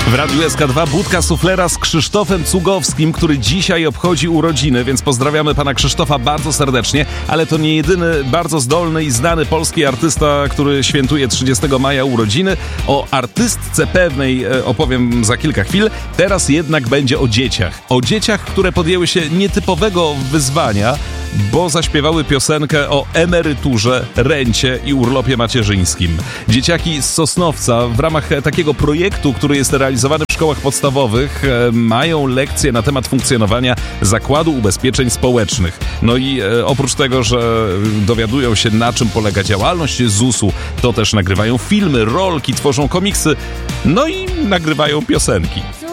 W Radiu SK2 budka suflera z Krzysztofem Cugowskim, który dzisiaj obchodzi urodziny, więc pozdrawiamy pana Krzysztofa bardzo serdecznie, ale to nie jedyny bardzo zdolny i znany polski artysta, który świętuje 30 maja urodziny. O artystce pewnej opowiem za kilka chwil. Teraz jednak będzie o dzieciach. O dzieciach, które podjęły się nietypowego wyzwania, bo zaśpiewały piosenkę o emeryturze, rencie i urlopie macierzyńskim. Dzieciaki z Sosnowca w ramach takiego projektu, który jest realizowany w szkołach podstawowych, mają lekcje na temat funkcjonowania Zakładu Ubezpieczeń Społecznych. No i oprócz tego, że dowiadują się, na czym polega działalność ZUS-u, to też nagrywają filmy, rolki, tworzą komiksy, no i nagrywają piosenki.